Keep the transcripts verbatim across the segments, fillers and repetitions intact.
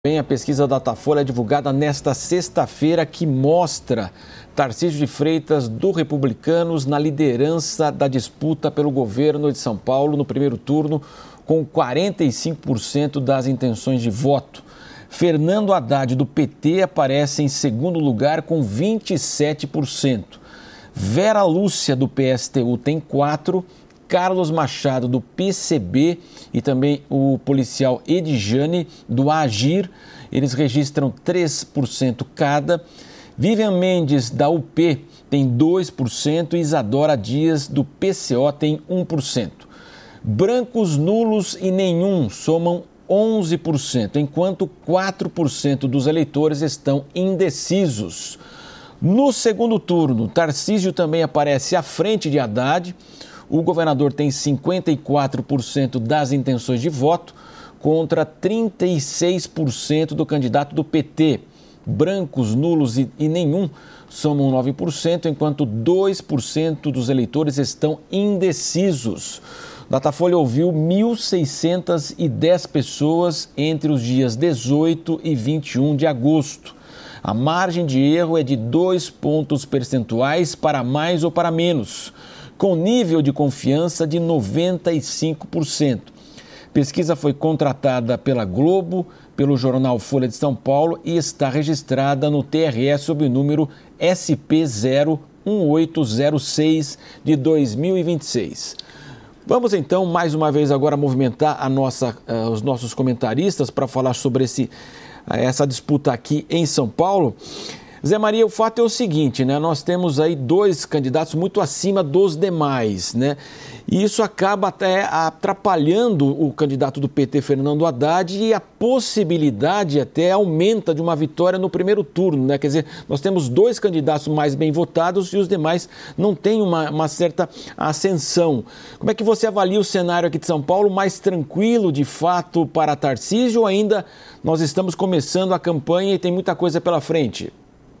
Bem, a pesquisa Datafolha é divulgada nesta sexta-feira que mostra Tarcísio de Freitas do Republicanos na liderança da disputa pelo governo de São Paulo no primeiro turno, com quarenta e cinco por cento das intenções de voto. Fernando Haddad do P T aparece em segundo lugar com vinte e sete por cento. Vera Lúcia do P S T U tem quatro por cento. Carlos Machado, do P C B, e também o policial Edjane, do Agir, eles registram três por cento cada. Vivian Mendes, da U P, tem dois por cento e Isadora Dias, do P C O, tem um por cento. Brancos, nulos e nenhum somam onze por cento, enquanto quatro por cento dos eleitores estão indecisos. No segundo turno, Tarcísio também aparece à frente de Haddad. O governador tem cinquenta e quatro por cento das intenções de voto contra trinta e seis por cento do candidato do P T. Brancos, nulos e, e nenhum somam nove por cento, enquanto dois por cento dos eleitores estão indecisos. Datafolha ouviu mil seiscentas e dez pessoas entre os dias dezoito e vinte e um de agosto. A margem de erro é de dois pontos percentuais para mais ou para menos, com nível de confiança de noventa e cinco por cento. Pesquisa foi contratada pela Globo, pelo jornal Folha de São Paulo e está registrada no T R E sob o número S P zero um oito zero seis de dois mil e vinte e seis. Vamos então, mais uma vez, agora movimentar a nossa, uh, os nossos comentaristas para falar sobre esse, uh, essa disputa aqui em São Paulo. Zé Maria, o fato é o seguinte, né? Nós temos aí dois candidatos muito acima dos demais, né? E isso acaba até atrapalhando o candidato do P T, Fernando Haddad, e a possibilidade até aumenta de uma vitória no primeiro turno, né? Quer dizer, nós temos dois candidatos mais bem votados e os demais não têm uma, uma certa ascensão. Como é que você avalia o cenário aqui de São Paulo? Mais tranquilo, de fato, para Tarcísio, ou ainda nós estamos começando a campanha e tem muita coisa pela frente?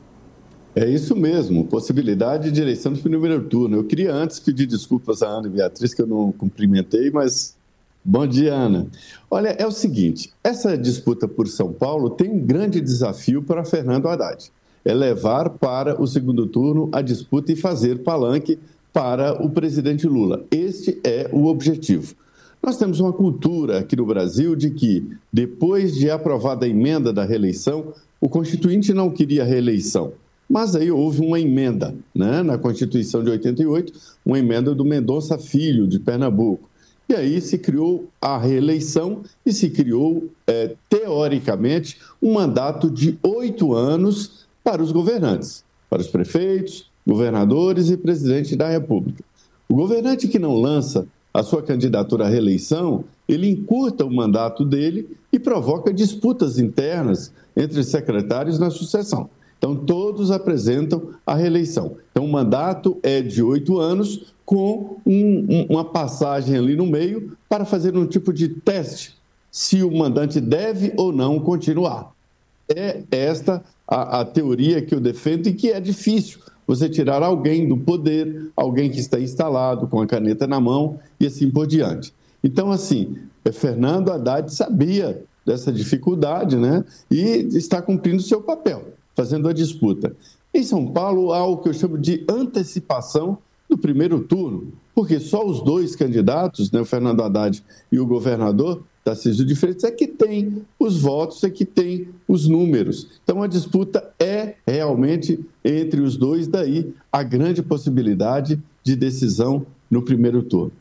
É isso mesmo, possibilidade de eleição no primeiro turno. Eu queria antes pedir desculpas à Ana e Beatriz, que eu não cumprimentei, mas bom dia, Ana. Olha, é o seguinte, essa disputa por São Paulo tem um grande desafio para Fernando Haddad. É levar para o segundo turno a disputa e fazer palanque para o presidente Lula. Este é o objetivo. Nós temos uma cultura aqui no Brasil de que, depois de aprovada a emenda da reeleição, o Constituinte não queria reeleição. Mas aí houve uma emenda, né, na Constituição de oitenta e oito, uma emenda do Mendonça Filho, de Pernambuco. E aí se criou a reeleição e se criou, é, teoricamente, um mandato de oito anos para os governantes, para os prefeitos, governadores e presidente da República. O governante que não lança a sua candidatura à reeleição, ele encurta o mandato dele e provoca disputas internas entre os secretários na sucessão. Então, todos apresentam a reeleição. Então, o mandato é de oito anos, com um, um, uma passagem ali no meio para fazer um tipo de teste, se o mandante deve ou não continuar. É esta a, a teoria que eu defendo e que é difícil você tirar alguém do poder, alguém que está instalado com a caneta na mão e assim por diante. Então, assim, Fernando Haddad sabia dessa dificuldade, né? E está cumprindo o seu papel, fazendo a disputa. Em São Paulo, há o que eu chamo de antecipação do primeiro turno, porque só os dois candidatos, né, o Fernando Haddad e o governador Tarcísio de Freitas, é que tem os votos, é que tem os números. Então, a disputa é realmente entre os dois, daí a grande possibilidade de decisão no primeiro turno.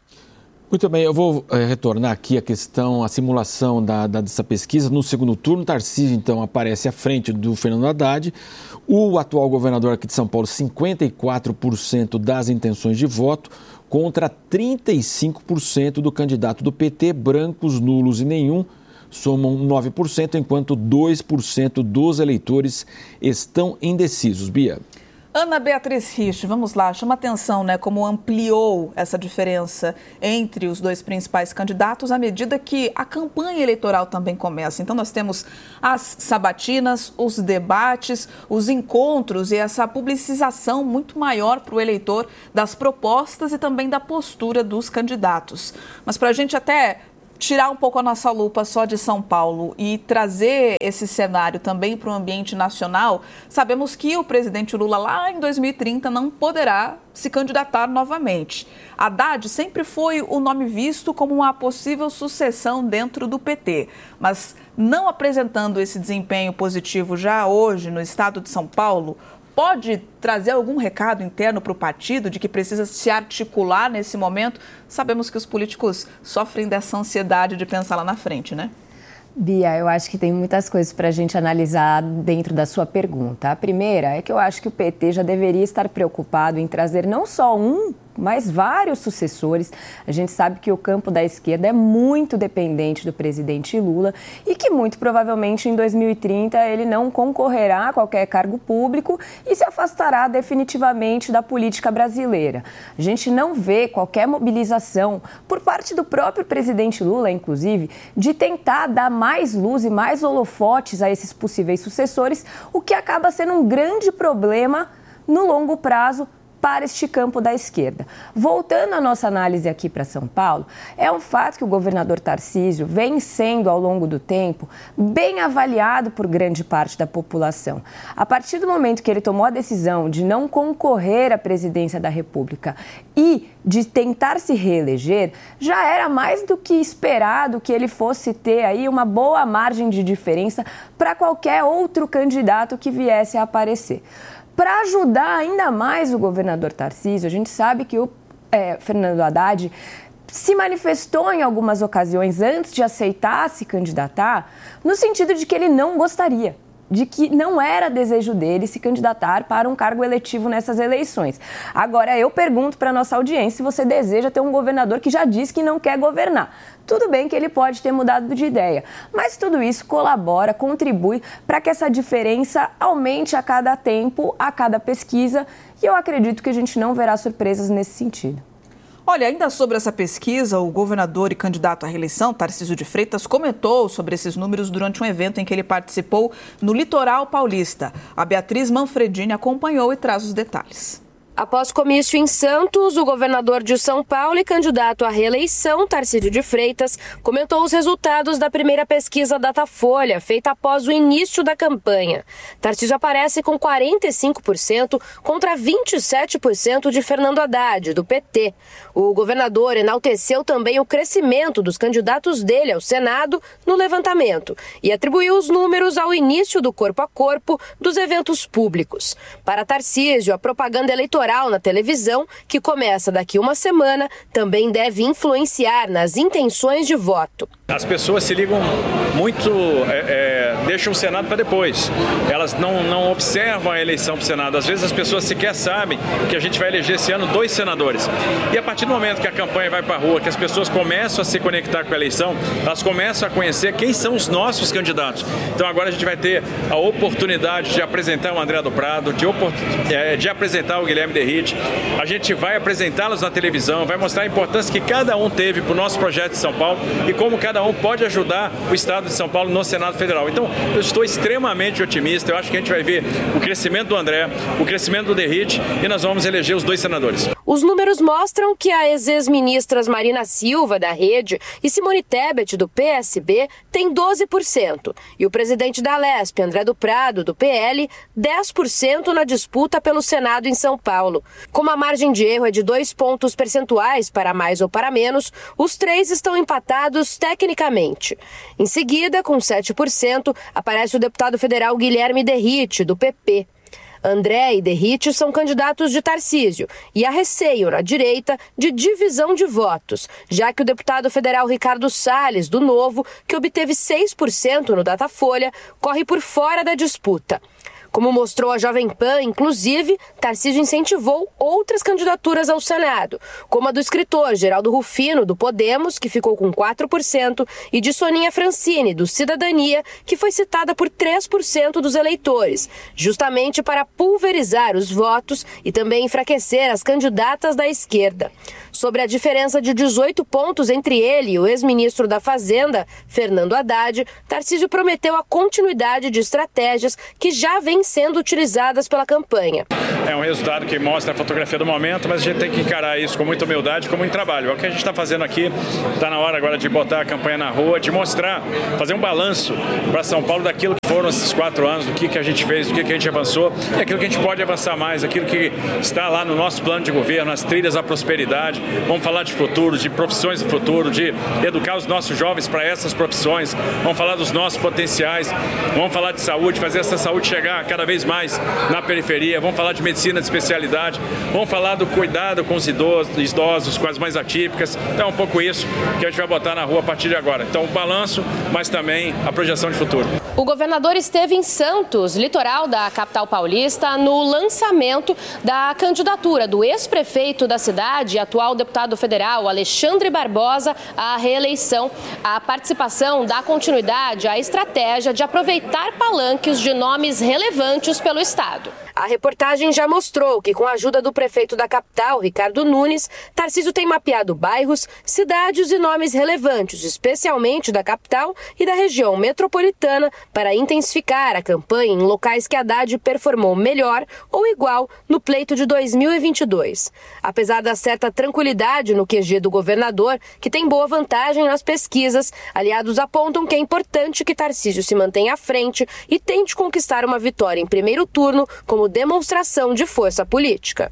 Muito bem, eu vou é, retornar aqui a questão, a simulação da, da, dessa pesquisa. No segundo turno, Tarcísio, então, aparece à frente do Fernando Haddad. O atual governador aqui de São Paulo, cinquenta e quatro por cento das intenções de voto, contra trinta e cinco por cento do candidato do P T. Brancos, nulos e nenhum somam nove por cento, enquanto dois por cento dos eleitores estão indecisos. Bia. Ana Beatriz Rich, vamos lá, chama atenção, né, como ampliou essa diferença entre os dois principais candidatos à medida que a campanha eleitoral também começa. Então nós temos as sabatinas, os debates, os encontros e essa publicização muito maior para o eleitor das propostas e também da postura dos candidatos. Mas para a gente até tirar um pouco a nossa lupa só de São Paulo e trazer esse cenário também para o ambiente nacional, sabemos que o presidente Lula lá em dois mil e trinta não poderá se candidatar novamente. Haddad sempre foi o nome visto como uma possível sucessão dentro do P T, mas não apresentando esse desempenho positivo já hoje no estado de São Paulo, pode trazer algum recado interno para o partido de que precisa se articular nesse momento? Sabemos que os políticos sofrem dessa ansiedade de pensar lá na frente, né? Bia, eu acho que tem muitas coisas para a gente analisar dentro da sua pergunta. A primeira é que eu acho que o P T já deveria estar preocupado em trazer não só um, mas vários sucessores. A gente sabe que o campo da esquerda é muito dependente do presidente Lula e que muito provavelmente em dois mil e trinta ele não concorrerá a qualquer cargo público e se afastará definitivamente da política brasileira. A gente não vê qualquer mobilização por parte do próprio presidente Lula, inclusive, de tentar dar mais luz e mais holofotes a esses possíveis sucessores, o que acaba sendo um grande problema no longo prazo para este campo da esquerda. Voltando à nossa análise aqui para São Paulo, é um fato que o governador Tarcísio vem sendo, ao longo do tempo, bem avaliado por grande parte da população. A partir do momento que ele tomou a decisão de não concorrer à presidência da República e de tentar se reeleger, já era mais do que esperado que ele fosse ter aí uma boa margem de diferença para qualquer outro candidato que viesse a aparecer. Para ajudar ainda mais o governador Tarcísio, a gente sabe que o é, Fernando Haddad se manifestou em algumas ocasiões antes de aceitar se candidatar, no sentido de que ele não gostaria, de que não era desejo dele se candidatar para um cargo eletivo nessas eleições. Agora, eu pergunto para a nossa audiência se você deseja ter um governador que já disse que não quer governar. Tudo bem que ele pode ter mudado de ideia, mas tudo isso colabora, contribui para que essa diferença aumente a cada tempo, a cada pesquisa, e eu acredito que a gente não verá surpresas nesse sentido. Olha, ainda sobre essa pesquisa, o governador e candidato à reeleição, Tarcísio de Freitas, comentou sobre esses números durante um evento em que ele participou no Litoral Paulista. A Beatriz Manfredini acompanhou e traz os detalhes. Após comício em Santos, o governador de São Paulo e candidato à reeleição, Tarcísio de Freitas, comentou os resultados da primeira pesquisa Datafolha, feita após o início da campanha. Tarcísio aparece com quarenta e cinco por cento contra vinte e sete por cento de Fernando Haddad, do P T. O governador enalteceu também o crescimento dos candidatos dele ao Senado no levantamento e atribuiu os números ao início do corpo a corpo dos eventos públicos. Para Tarcísio, a propaganda eleitoral na televisão, que começa daqui uma semana, também deve influenciar nas intenções de voto. As pessoas se ligam muito, é, é, deixam o Senado para depois. Elas não, não observam a eleição para o Senado. Às vezes as pessoas sequer sabem que a gente vai eleger esse ano dois senadores. E a partir do momento que a campanha vai para a rua, que as pessoas começam a se conectar com a eleição, elas começam a conhecer quem são os nossos candidatos. Então agora a gente vai ter a oportunidade de apresentar o André do Prado, de, é, de apresentar o Guilherme Derrite. A gente vai apresentá-los na televisão, vai mostrar a importância que cada um teve para o nosso projeto de São Paulo e como cada um pode ajudar o Estado de São Paulo no Senado Federal. Então, eu estou extremamente otimista. Eu acho que a gente vai ver o crescimento do André, o crescimento do Derrite e nós vamos eleger os dois senadores. Os números mostram que as ex-ministras Marina Silva, da Rede, e Simone Tebet, do P S B, têm doze por cento. E o presidente da Alesp, André do Prado, do P L, dez por cento na disputa pelo Senado em São Paulo. Como a margem de erro é de dois pontos percentuais para mais ou para menos, os três estão empatados tecnicamente. Em seguida, com sete por cento, aparece o deputado federal Guilherme Derrite, do P P. André e Derrite são candidatos de Tarcísio e há receio na direita de divisão de votos, já que o deputado federal Ricardo Salles, do Novo, que obteve seis por cento no Datafolha, corre por fora da disputa. Como mostrou a Jovem Pan, inclusive, Tarcísio incentivou outras candidaturas ao Senado, como a do escritor Geraldo Rufino, do Podemos, que ficou com quatro por cento, e de Soninha Francini, do Cidadania, que foi citada por três por cento dos eleitores, justamente para pulverizar os votos e também enfraquecer as candidatas da esquerda. sobre a diferença de dezoito pontos entre ele e o ex-ministro da Fazenda, Fernando Haddad, Tarcísio prometeu a continuidade de estratégias que já vêm sendo utilizadas pela campanha. É um resultado que mostra a fotografia do momento, mas a gente tem que encarar isso com muita humildade, com muito trabalho. É o que a gente está fazendo aqui. Está na hora agora de botar a campanha na rua, de mostrar, fazer um balanço para São Paulo daquilo que foram esses quatro anos, do que, que a gente fez, do que, que a gente avançou e aquilo que a gente pode avançar mais, aquilo que está lá no nosso plano de governo, as trilhas à prosperidade. Vamos falar de futuro, de profissões do futuro, de educar os nossos jovens para essas profissões. Vamos falar dos nossos potenciais. Vamos falar de saúde, fazer essa saúde chegar cada vez mais na periferia. Vamos falar de medicina de especialidade. Vamos falar do cuidado com os idosos, idosos com as mães atípicas. Então é um pouco isso que a gente vai botar na rua a partir de agora. Então o balanço, mas também a projeção de futuro. O governador esteve em Santos, litoral da capital paulista, no lançamento da candidatura do ex-prefeito da cidade, atual deputado federal Alexandre Barbosa, à reeleição. A participação dá continuidade à estratégia de aproveitar palanques de nomes relevantes pelo estado. A reportagem já mostrou que, com a ajuda do prefeito da capital, Ricardo Nunes, Tarcísio tem mapeado bairros, cidades e nomes relevantes, especialmente da capital e da região metropolitana, para intensificar a campanha em locais que Haddad performou melhor ou igual no pleito de dois mil e vinte e dois. Apesar da certa tranquilidade no Q G do governador, que tem boa vantagem nas pesquisas, aliados apontam que é importante que Tarcísio se mantenha à frente e tente conquistar uma vitória em primeiro turno como demonstração de força política.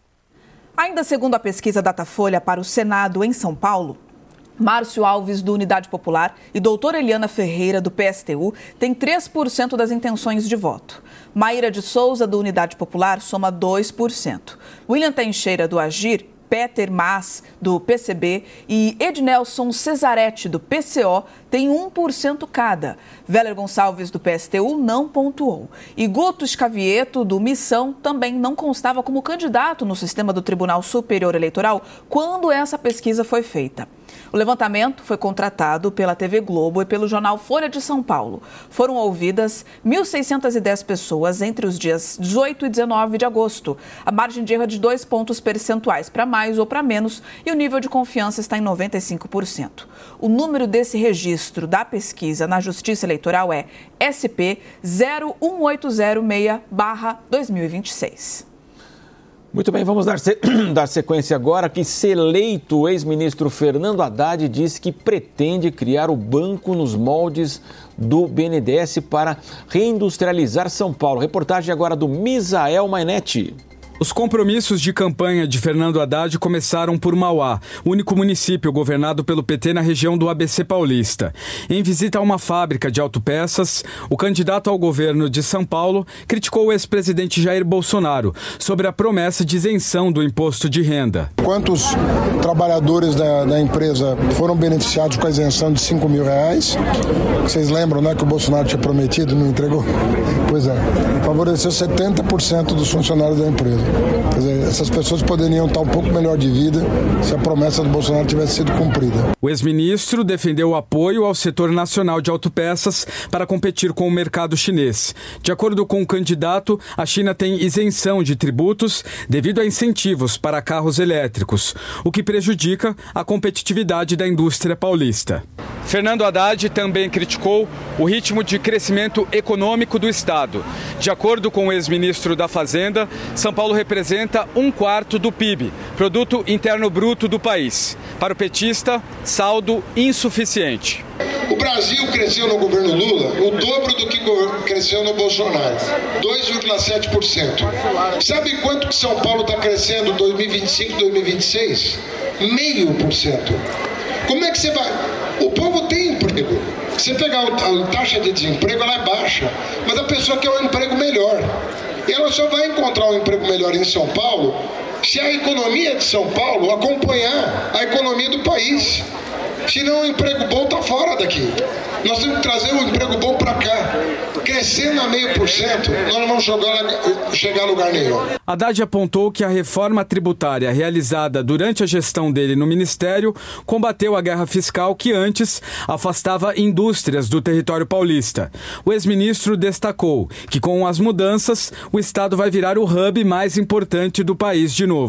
Ainda segundo a pesquisa Datafolha para o Senado em São Paulo, Márcio Alves, do Unidade Popular, e doutora Eliana Ferreira, do P S T U, têm três por cento das intenções de voto. Maíra de Souza, do Unidade Popular, soma dois por cento. William Teixeira, do Agir, Peter Mas, do P C B, e Ednelson Cesaretti, do P C O, tem um por cento cada. Véler Gonçalves, do P S T U, não pontuou. E Guto Scavieto, do Missão, também não constava como candidato no sistema do Tribunal Superior Eleitoral quando essa pesquisa foi feita. O levantamento foi contratado pela T V Globo e pelo jornal Folha de São Paulo. Foram ouvidas mil seiscentas e dez pessoas entre os dias dezoito e dezenove de agosto. A margem de erro é de dois pontos percentuais para mais ou para menos e o nível de confiança está em noventa e cinco por cento. O número desse registro da pesquisa na Justiça Eleitoral é S P zero um oito zero seis barra dois mil e vinte e seis. Muito bem, vamos dar, se... dar sequência agora que, se eleito, o ex-ministro Fernando Haddad disse que pretende criar o banco nos moldes do B N D E S para reindustrializar São Paulo. Reportagem agora do Misael Mainetti. Os compromissos de campanha de Fernando Haddad começaram por Mauá, único município governado pelo P T na região do A B C paulista. Em visita a uma fábrica de autopeças, o candidato ao governo de São Paulo criticou o ex-presidente Jair Bolsonaro sobre a promessa de isenção do imposto de renda. Quantos trabalhadores da, da empresa foram beneficiados com a isenção de cinco mil reais? Vocês lembram, né, que o Bolsonaro tinha prometido e não entregou? Pois é, favoreceu setenta por cento dos funcionários da empresa. Quer dizer, essas pessoas poderiam estar um pouco melhor de vida se a promessa do Bolsonaro tivesse sido cumprida. O ex-ministro defendeu o apoio ao setor nacional de autopeças para competir com o mercado chinês. De acordo com o candidato, a China tem isenção de tributos devido a incentivos para carros elétricos, o que prejudica a competitividade da indústria paulista. Fernando Haddad também criticou o ritmo de crescimento econômico do Estado. De acordo com o ex-ministro da Fazenda, São Paulo representa um quarto do P I B, Produto Interno Bruto do país. Para o petista, saldo insuficiente. O Brasil cresceu no governo Lula o dobro do que cresceu no Bolsonaro, dois vírgula sete por cento. Sabe quanto que São Paulo está crescendo em dois mil e vinte e cinco, dois mil e vinte e seis? Meio por cento. Como é que você vai... O povo tem emprego. Se você pegar a taxa de desemprego, ela é baixa, mas a pessoa quer um emprego melhor. E ela só vai encontrar um emprego melhor em São Paulo se a economia de São Paulo acompanhar a economia do país. Senão o emprego bom está fora daqui. Nós temos que trazer o emprego bom para cá. Crescendo a meio por cento, nós não vamos chegar, chegar a lugar nenhum. Haddad apontou que a reforma tributária realizada durante a gestão dele no Ministério combateu a guerra fiscal que antes afastava indústrias do território paulista. O ex-ministro destacou que, com as mudanças, o Estado vai virar o hub mais importante do país de novo.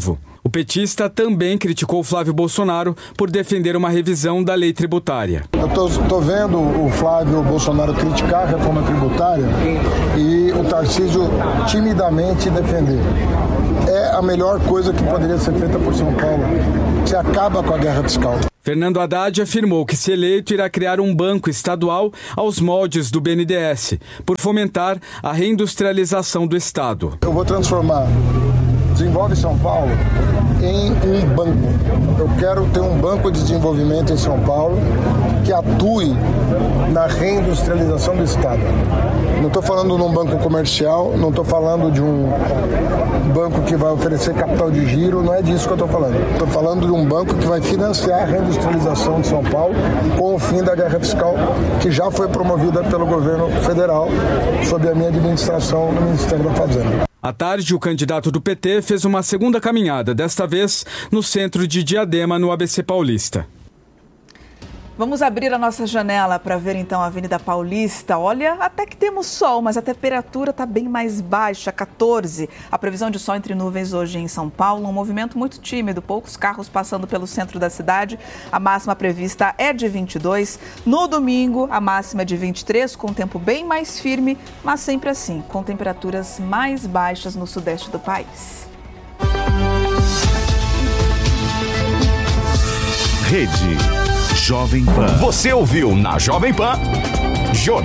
O petista também criticou Flávio Bolsonaro por defender uma revisão da lei tributária. Eu estou vendo o Flávio Bolsonaro criticar a reforma tributária e o Tarcísio timidamente defender. É a melhor coisa que poderia ser feita por São Paulo. Se acaba com a guerra fiscal. Fernando Haddad afirmou que, se eleito, irá criar um banco estadual aos moldes do B N D E S, por fomentar a reindustrialização do Estado. Eu vou transformar Desenvolve São Paulo em um banco. Eu quero ter um banco de desenvolvimento em São Paulo que atue na reindustrialização do Estado. Não estou falando de um banco comercial, não estou falando de um banco que vai oferecer capital de giro, não é disso que eu estou falando. Estou falando de um banco que vai financiar a reindustrialização de São Paulo com o fim da guerra fiscal, que já foi promovida pelo governo federal sob a minha administração no Ministério da Fazenda. À tarde, o candidato do P T fez uma segunda caminhada, desta vez no centro de Diadema, no A B C Paulista. Vamos abrir a nossa janela para ver então a Avenida Paulista. Olha, até que temos sol, mas a temperatura está bem mais baixa, quatorze. A previsão de sol entre nuvens hoje em São Paulo, um movimento muito tímido, poucos carros passando pelo centro da cidade. A máxima prevista é de vinte e dois. No domingo, a máxima é de vinte e três, com tempo bem mais firme, mas sempre assim, com temperaturas mais baixas no sudeste do país. Rede Jovem Pan. Você ouviu na Jovem Pan? Jornal.